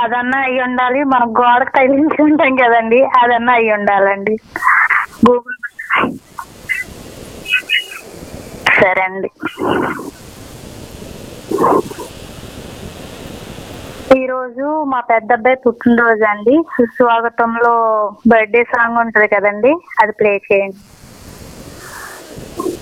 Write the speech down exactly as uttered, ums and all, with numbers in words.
అదన్నా అయి ఉండాలి. మనం గోడకు తగిలించి ఉంటాం కదండి, అదన్నా అయి ఉండాలండి. గూగుల్ సరే అండి. ఈరోజు మా పెద్ద అబ్బాయి పుట్టినరోజు అండి. సుస్వాగతంలో బర్త్డే సాంగ్ ఉంటుంది కదండి, అది ప్లే చేయండి.